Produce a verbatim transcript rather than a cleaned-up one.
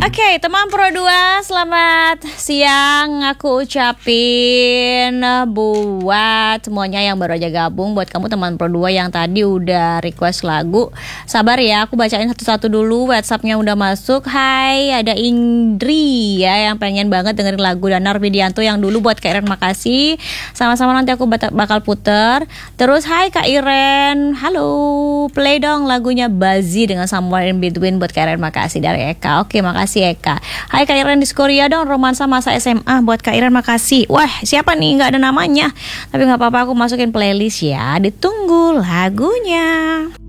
Oke, teman Pro dua, selamat siang. Aku ucapin buat semuanya yang baru aja gabung. Buat kamu teman Pro dua yang tadi udah request lagu, sabar ya, aku bacain satu-satu dulu. WhatsAppnya udah masuk. Hai, ada Indri ya yang pengen banget dengerin lagu Danar Widianto yang dulu. Buat Kak Iren, makasih. Sama-sama, nanti aku bakal puter. Terus hai Kak Iren, halo, play dong lagunya Bazi dengan Somewhere in Between buat Kak Iren, makasih. Dari Eka, oke makasih Eka. Hai Kak Iren, di Korea dong romansa masa S M A buat Kak Iren, makasih. Wah, siapa nih, nggak ada namanya, tapi nggak apa-apa, aku masukin playlist ya. Ditunggu lagunya.